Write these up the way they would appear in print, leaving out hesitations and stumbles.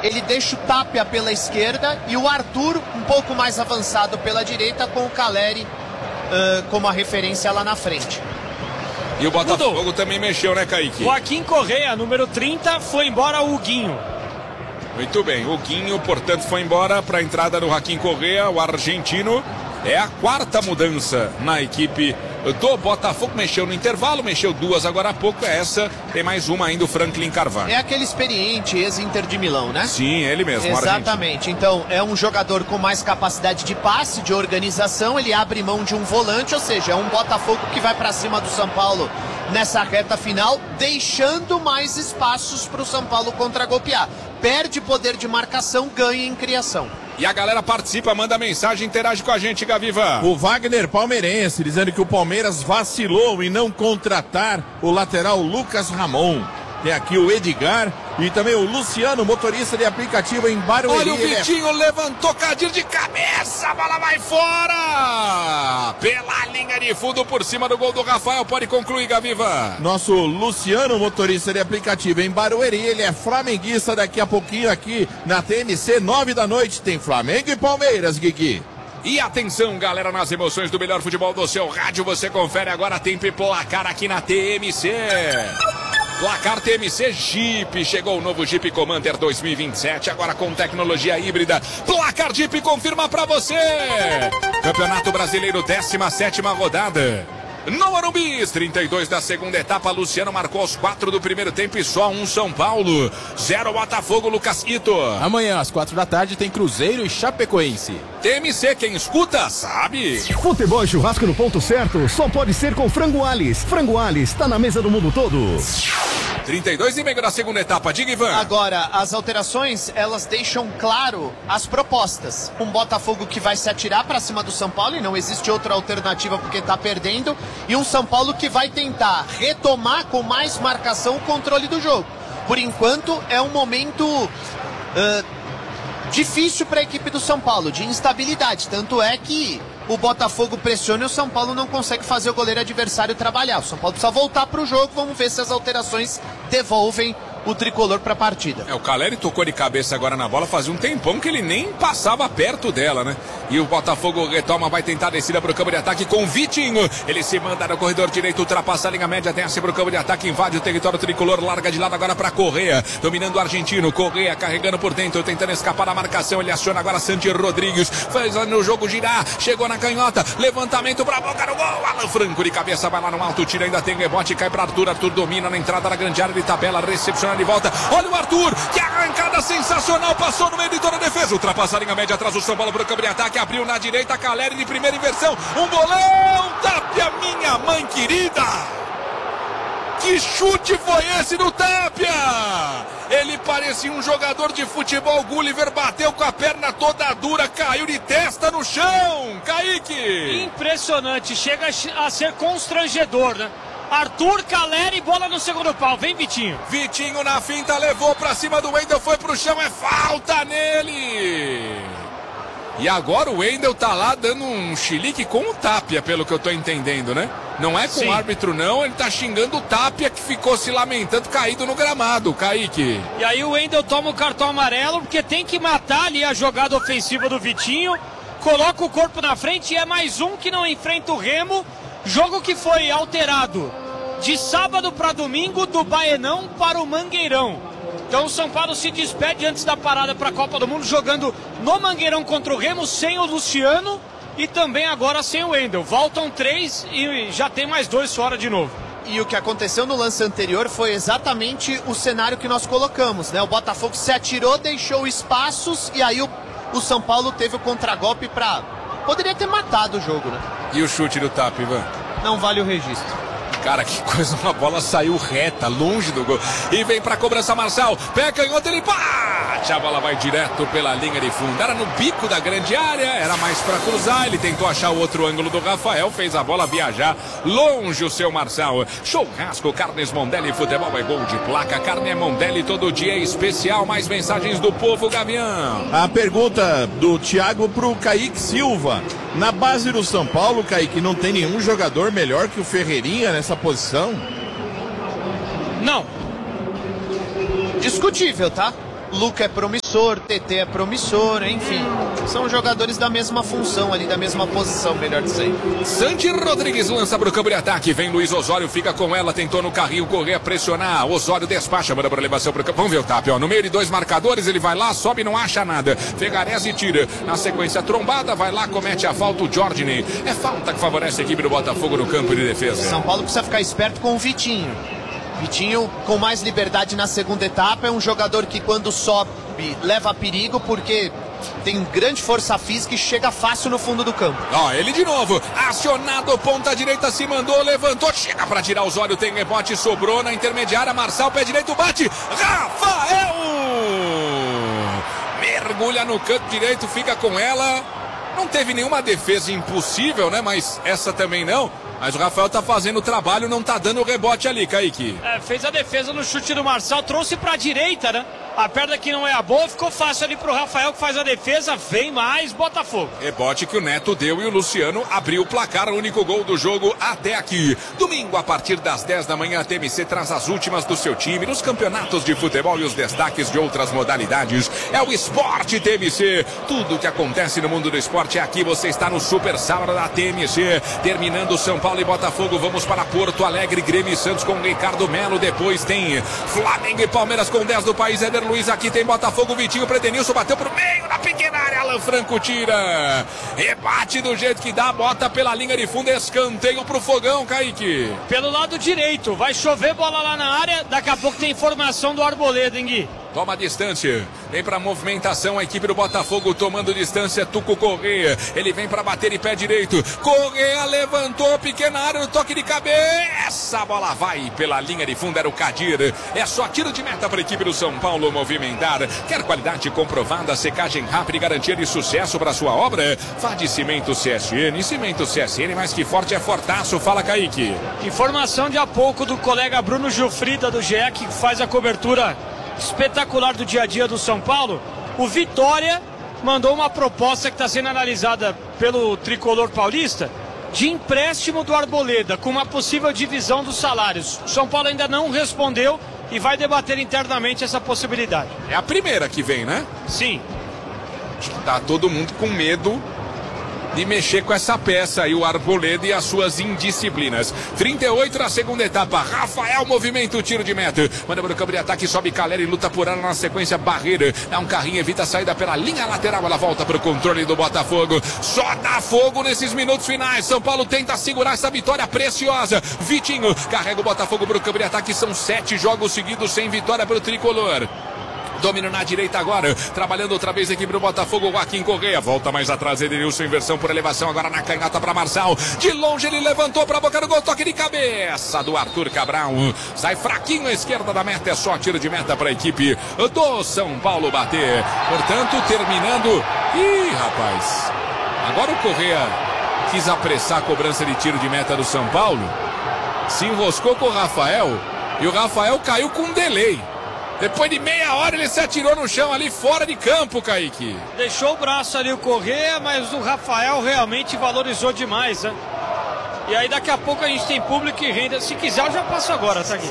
ele deixa o Tapia pela esquerda e o Arthur um pouco mais avançado pela direita, com o Caleri como a referência lá na frente. E o Botafogo também mexeu, né, Kaique? Joaquim Correa, número 30, foi embora o Guinho. Muito bem, o Guinho, portanto, foi embora para a entrada do Joaquim Correa, o argentino. É a quarta mudança na equipe do Botafogo. Mexeu no intervalo, mexeu duas agora há pouco. Essa tem mais uma ainda, o Franklin Carvalho. É aquele experiente ex-Inter de Milão, né? Sim, ele mesmo. Exatamente. Então, é um jogador com mais capacidade de passe, de organização. Ele abre mão de um volante, ou seja, é um Botafogo que vai para cima do São Paulo nessa reta final, deixando mais espaços para o São Paulo contragolpear. Perde poder de marcação, ganha em criação. E a galera participa, manda mensagem, interage com a gente, Gaviva. O Wagner palmeirense, dizendo que o Palmeiras vacilou em não contratar o lateral Lucas Ramon. Tem aqui o Edgar e também o Luciano, motorista de aplicativo em Barueri. Olha o Vitinho, levantou Cadir de cabeça, a bola vai fora! Pela linha de fundo, por cima do gol do Rafael, pode concluir, Gaviva. Nosso Luciano, motorista de aplicativo em Barueri, ele é flamenguista. Daqui a pouquinho aqui na TMC, 9 da noite, tem Flamengo e Palmeiras, Guigui. E atenção, galera, nas emoções do melhor futebol do seu rádio, você confere agora, tem placar aqui na TMC. Placar TMC Jeep, chegou o novo Jeep Commander 2027, agora com tecnologia híbrida. Placar Jeep confirma pra você. Campeonato Brasileiro, 17ª rodada. No Morumbi, 32 da segunda etapa, Luciano marcou aos 4 do primeiro tempo e só um São Paulo. 0 Botafogo, Lucas Ito. Amanhã às 4 da tarde tem Cruzeiro e Chapecoense. TMC, quem escuta sabe. Futebol e churrasco no ponto certo só pode ser com Frango Alis. Frango Alis tá na mesa do mundo todo. 32,5 da segunda etapa, diga, Ivan. Agora, as alterações, elas deixam claro as propostas. Um Botafogo que vai se atirar para cima do São Paulo e não existe outra alternativa porque tá perdendo. E um São Paulo que vai tentar retomar com mais marcação o controle do jogo. Por enquanto, é um momento difícil para a equipe do São Paulo, de instabilidade. Tanto é que o Botafogo pressiona e o São Paulo não consegue fazer o goleiro adversário trabalhar. O São Paulo precisa voltar para o jogo. Vamos ver se as alterações devolvem o tricolor para a partida. O Caleri tocou de cabeça agora na bola, fazia um tempão que ele nem passava perto dela, né? E o Botafogo retoma, vai tentar a descida para o campo de ataque com o Vitinho. Ele se manda no corredor direito, ultrapassa a linha média, desce para o campo de ataque, invade o território tricolor, larga de lado agora para Correa, dominando o argentino. Correa carregando por dentro, tentando escapar da marcação. Ele aciona agora Santi Rodrigues, faz no jogo girar, chegou na canhota, levantamento para a boca do gol. Alan Franco de cabeça, vai lá no alto, tira, ainda tem rebote, cai para Arthur. Arthur domina na entrada da grande área de tabela, recepciona de volta. Olha o Arthur, que arrancada sensacional, passou no meio de toda a defesa, ultrapassa a linha média, atrás do São Paulo para o campo de ataque, abriu na direita, Caleri de primeira inversão, um bolão, Tapia, minha mãe querida! Que chute foi esse do Tapia? Ele parecia um jogador de futebol. Gulliver bateu com a perna toda dura, caiu de testa no chão. Kaique! Impressionante, chega a ser constrangedor, né? Arthur, Caleri, bola no segundo pau. Vem, Vitinho. Vitinho na finta, levou pra cima do Wendel, foi pro chão, é falta nele. E agora o Wendel tá lá dando um chilique com o Tapia, pelo que eu tô entendendo, né? Não é com o árbitro, não, ele tá xingando o Tapia, que ficou se lamentando, caído no gramado, Kaique. E aí o Wendel toma o cartão amarelo, porque tem que matar ali a jogada ofensiva do Vitinho, coloca o corpo na frente e é mais um que não enfrenta o Remo. Jogo que foi alterado de sábado para domingo, do Baenão para o Mangueirão. Então o São Paulo se despede antes da parada para a Copa do Mundo, jogando no Mangueirão contra o Remo, sem o Luciano e também agora sem o Wendel. Voltam 3 e já tem mais 2 fora de novo. E o que aconteceu no lance anterior foi exatamente o cenário que nós colocamos, né? O Botafogo se atirou, deixou espaços e aí o São Paulo teve o contragolpe para... Poderia ter matado o jogo, né? E o chute do Tapia, Ivan? Não vale o registro. Cara, que coisa, uma bola saiu reta, longe do gol. E vem pra cobrança Marçal. Pé canhoto, ele bate. A bola vai direto pela linha de fundo. Era no bico da grande área, era mais pra cruzar. Ele tentou achar o outro ângulo do Rafael, fez a bola viajar longe o seu Marçal. Churrasco, Carnes Mondelli, futebol é gol de placa. Carne é Mondelli, todo dia é especial. Mais mensagens do povo, Gavião. A pergunta do Thiago pro Kaique Silva. Na base do São Paulo, Kaique, não tem nenhum jogador melhor que o Ferreirinha nessa posição? Não. Discutível, tá? Luca é promissor, TT é promissor, enfim. São jogadores da mesma função ali, da mesma posição, melhor dizendo. Santi Rodrigues lança para o campo de ataque. Vem Luiz Osório, fica com ela, tentou no carrinho, Correa pressionar. Osório despacha, manda para elevação para o campo. Vamos ver o tap, ó. No meio de 2 marcadores, ele vai lá, sobe, não acha nada. Fegarese tira. Na sequência, trombada, vai lá, comete a falta o Jorginho. É falta que favorece a equipe do Botafogo no campo de defesa. São Paulo precisa ficar esperto com o Vitinho. Vitinho com mais liberdade na segunda etapa, é um jogador que quando sobe leva perigo porque tem grande força física e chega fácil no fundo do campo. Ó, ele de novo, acionado, ponta direita se mandou, levantou, chega pra tirar os olhos, tem rebote, sobrou na intermediária, Marçal, pé direito, bate, Rafael! Mergulha no canto direito, fica com ela, não teve nenhuma defesa impossível, né, mas essa também não. Mas o Rafael tá fazendo o trabalho, não tá dando o rebote ali, Kaique. Fez a defesa no chute do Marçal, trouxe pra direita, né? A perna que não é a boa, ficou fácil ali pro Rafael que faz a defesa, vem mais Botafogo. Rebote que o Neto deu e o Luciano abriu o placar, o único gol do jogo até aqui. Domingo, a partir das 10 da manhã, a TMC traz as últimas do seu time nos campeonatos de futebol e os destaques de outras modalidades. É o Esporte TMC. Tudo que acontece no mundo do esporte é aqui. Você está no Super Sábado da TMC. Terminando São Paulo e Botafogo, vamos para Porto Alegre, Grêmio e Santos com Ricardo Melo. Depois tem Flamengo e Palmeiras com 10 do país. Éder Luiz, aqui tem Botafogo, Vitinho, Predenilson, bateu pro meio da pequena área, Alan Franco tira. Rebate do jeito que dá, bota pela linha de fundo, escanteio pro Fogão, Kaique. Pelo lado direito, vai chover bola lá na área, daqui a pouco tem informação do Arboleda, hein, Gui? Toma distância, vem pra movimentação a equipe do Botafogo tomando distância, Tuco Correa, ele vem pra bater de pé direito, Correa levantou, pequena área, no toque de cabeça, a bola vai pela linha de fundo, era o Kadir, é só tiro de meta pra equipe do São Paulo movimentar, quer qualidade comprovada, secagem rápida e garantia de sucesso pra sua obra, vá de Cimento CSN, Cimento CSN, mais que forte é fortaço, fala Kaique. Informação de há pouco do colega Bruno Gilfrida do GE, que faz a cobertura espetacular do dia a dia do São Paulo. O Vitória mandou uma proposta que está sendo analisada pelo tricolor paulista de empréstimo do Arboleda, com uma possível divisão dos salários. O São Paulo ainda não respondeu e vai debater internamente essa possibilidade. É a primeira que vem, né? Sim. Tá todo mundo com medo de mexer com essa peça aí, o Arboleda e as suas indisciplinas. 38 na segunda etapa, Rafael movimenta o tiro de meta, manda para o campo de ataque, sobe Caleri, luta por ela na sequência, Barreira, dá um carrinho, evita a saída pela linha lateral, ela volta para o controle do Botafogo, só dá fogo nesses minutos finais, São Paulo tenta segurar essa vitória preciosa, Vitinho carrega o Botafogo para o campo de ataque, são 7 jogos seguidos sem vitória para o tricolor. Domínio na direita agora, trabalhando outra vez a equipe do Botafogo, Joaquim Correa, volta mais atrás, Edenilson, inversão por elevação, agora na canhota para Marçal, de longe ele levantou para a boca do gol, toque de cabeça do Arthur Cabral, sai fraquinho à esquerda da meta, é só tiro de meta para a equipe do São Paulo bater, portanto terminando, rapaz, agora o Correa quis apressar a cobrança de tiro de meta do São Paulo, se enroscou com o Rafael, e o Rafael caiu com um delay. Depois de meia hora ele se atirou no chão ali fora de campo, Kaique. Deixou o braço ali o Correa, mas o Rafael realmente valorizou demais, né? E aí daqui a pouco a gente tem público e renda. Se quiser eu já passo agora, tá aqui.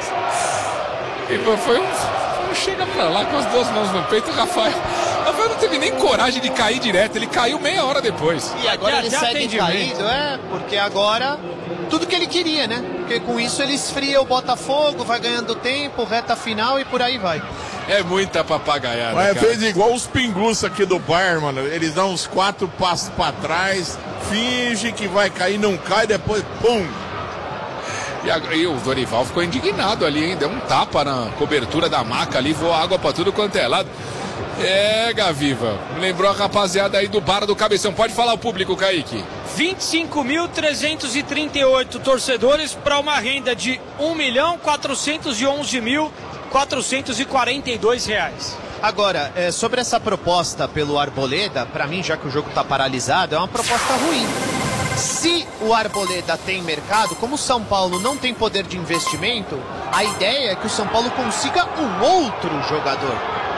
Foi um chega pra lá com as duas mãos no peito, o Rafael não teve nem coragem de cair direto, ele caiu meia hora depois. E agora ele segue caído, porque agora tudo que ele queria, né? Porque com isso ele esfria o Botafogo, vai ganhando tempo, reta final e por aí vai. É muita papagaiada, mas fez igual os pinguços aqui do bar, mano. Eles dão uns 4 passos pra trás, finge que vai cair, não cai, depois pum. E o Dorival ficou indignado ali, hein? Deu um tapa na cobertura da maca ali, voou água pra tudo quanto é lado. Gaviva, lembrou a rapaziada aí do bar do Cabeção. Pode falar o público, Kaique. 25.338 torcedores para uma renda de R$1.411.442. Agora, sobre essa proposta pelo Arboleda, para mim, já que o jogo está paralisado, é uma proposta ruim. Se o Arboleda tem mercado, como o São Paulo não tem poder de investimento, a ideia é que o São Paulo consiga um outro jogador.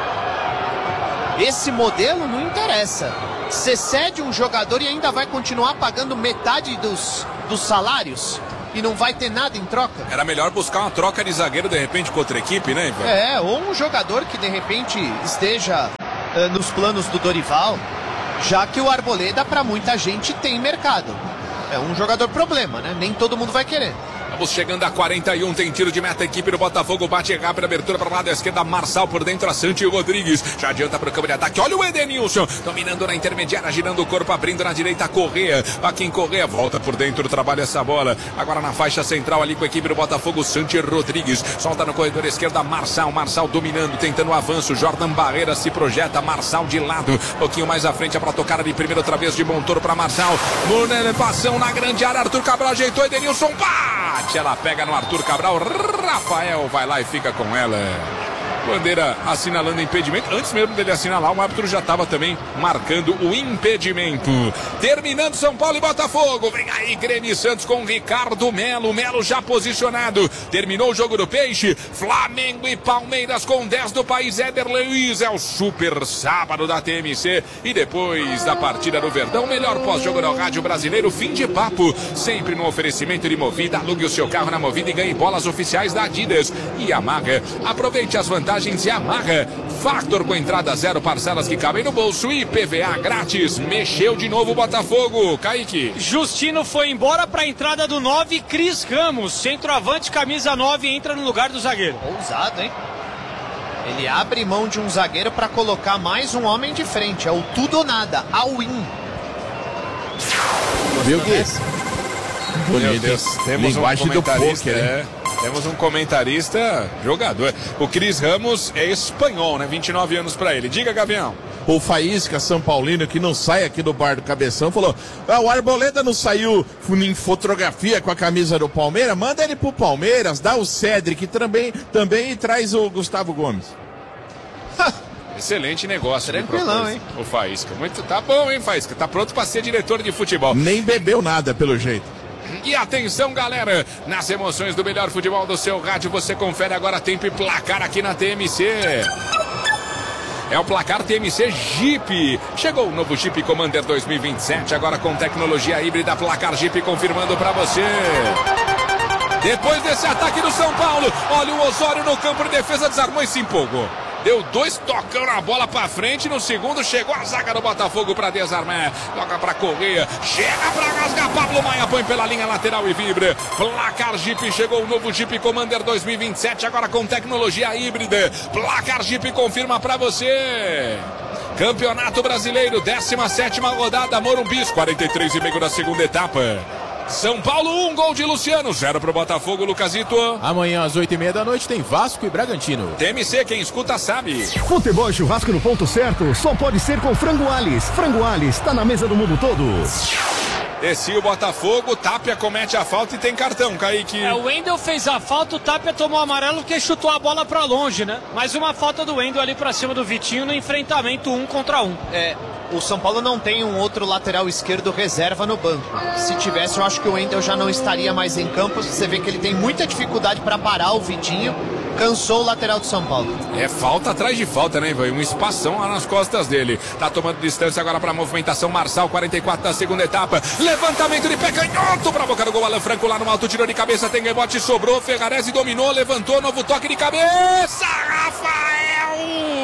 Esse modelo não interessa. Você cede um jogador e ainda vai continuar pagando metade dos salários. e não vai ter nada em troca? Era melhor buscar uma troca de zagueiro de repente com outra equipe, né, Ivan? Ou um jogador que de repente esteja nos planos do Dorival, já que o Arboleda para muita gente tem mercado. É um jogador problema, né? Nem todo mundo vai querer. Vamos chegando a 41, tem tiro de meta, a equipe do Botafogo bate rápida, abertura para o lado esquerda, Marçal por dentro, a Santi Rodrigues, já adianta para o campo de ataque, olha o Edenilson, dominando na intermediária, girando o corpo, abrindo na direita a Correa, aqui em Correa, volta por dentro, trabalha essa bola, agora na faixa central ali com a equipe do Botafogo, Santi Rodrigues, solta no corredor esquerda, Marçal dominando, tentando o avanço, Jordan Barreira se projeta, Marçal de lado, um pouquinho mais à frente para tocar ali primeiro outra vez de Montoro para Marçal, passão na grande área, Arthur Cabral ajeitou, Edenilson, ela pega no Arthur Cabral, Rafael vai lá e fica com ela. Bandeira assinalando impedimento. Antes mesmo dele assinalar, o árbitro já estava também marcando o impedimento. Terminando São Paulo e Botafogo. Vem aí Grêmio Santos com Ricardo Melo. Melo já posicionado. Terminou o jogo do Peixe. Flamengo e Palmeiras com 10 do país. Éder Luiz é o super sábado da TMC. E depois da partida do Verdão, o melhor pós-jogo no rádio brasileiro. Fim de papo. Sempre no oferecimento de Movida. Alugue o seu carro na Movida e ganhe bolas oficiais da Adidas. E Yamaha. Aproveite as vantagens Yamaha. Factor com entrada zero, parcelas que cabem no bolso e PVA grátis. Mexeu de novo o Botafogo, Kaique. Justino foi embora para a entrada do 9, Cris Ramos, centroavante, camisa 9, entra no lugar do zagueiro. Ousado, hein? Ele abre mão de um zagueiro para colocar mais um homem de frente. É o tudo ou nada, all-in. Viu, Gui? Meu Deus, temos linguagem do poker, né? Temos um comentarista jogador. O Cris Ramos é espanhol, né? 29 anos pra ele. Diga, Gavião. O Faísca São Paulino, que não sai aqui do bar do Cabeção, falou: o Arboleda não saiu em fotografia com a camisa do Palmeiras? Manda ele pro Palmeiras, dá o Cedric também e traz o Gustavo Gomes. Excelente negócio. Tranquilão, hein? O Faísca. Tá bom, hein, Faísca? Tá pronto pra ser diretor de futebol. Nem bebeu nada, pelo jeito. E atenção, galera, nas emoções do melhor futebol do seu rádio, você confere agora tempo e placar aqui na TMC. É o placar TMC Jeep. Chegou o novo Jeep Commander 2027, agora com tecnologia híbrida. Placar Jeep confirmando pra você. Depois desse ataque do São Paulo, olha o Osório no campo de defesa, desarmou e se empolgou. Deu 2 tocão na bola pra frente. No segundo chegou a zaga do Botafogo pra desarmar. Toca pra Correia. Chega pra rasgar. Pablo Maia põe pela linha lateral e vibra. Placar Jeep. Chegou o novo Jeep Commander 2027. Agora com tecnologia híbrida. Placar Jeep confirma pra você. Campeonato Brasileiro, 17ª rodada. Morumbi, 43,5 da segunda etapa. São Paulo 1, gol de Luciano, 0 pro Botafogo, Lucasito. Amanhã às 8h30 da noite tem Vasco e Bragantino. TMC, quem escuta sabe. Futebol e churrasco no ponto certo só pode ser com Frango Alis. Frango Alis, tá na mesa do mundo todo. Descia o Botafogo, Tapia comete a falta e tem cartão, Kaique. O Wendel fez a falta, o Tapia tomou amarelo porque chutou a bola pra longe, né? Mais uma falta do Wendel ali pra cima do Vitinho no enfrentamento 1 contra 1. O São Paulo não tem um outro lateral esquerdo reserva no banco. Se tivesse, eu acho que o Wendel já não estaria mais em campo. Você vê que ele tem muita dificuldade para parar o Vitinho. Cansou o lateral do São Paulo. É falta atrás de falta, né, Ivan? Um espação lá nas costas dele. Tá tomando distância agora pra movimentação. Marçal, 44 da segunda etapa. Levantamento de pé canhoto pra boca do gol. Alan Franco lá no alto, tirou de cabeça. Tem rebote, sobrou. Ferrarese dominou, levantou. Novo toque de cabeça. Rafael!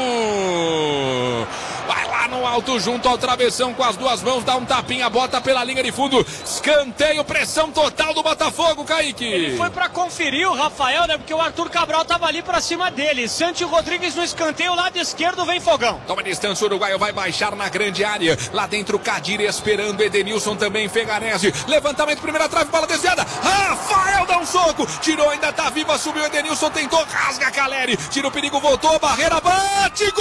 Vai lá no alto, junto ao travessão com as duas mãos, dá um tapinha, bota pela linha de fundo, escanteio, pressão total do Botafogo, Kaique. Ele foi pra conferir o Rafael, né, porque o Arthur Cabral tava ali pra cima dele. Santi Rodrigues no escanteio, lado esquerdo, vem Fogão. Toma distância, o uruguaio vai baixar na grande área, lá dentro Kadir esperando, Edenilson também, Feganese, levantamento, primeira trave, bola desviada, Rafael dá um soco, tirou, ainda tá viva, subiu Edenilson, tentou, rasga Caleri, tira o perigo, voltou, barreira, bate, gol!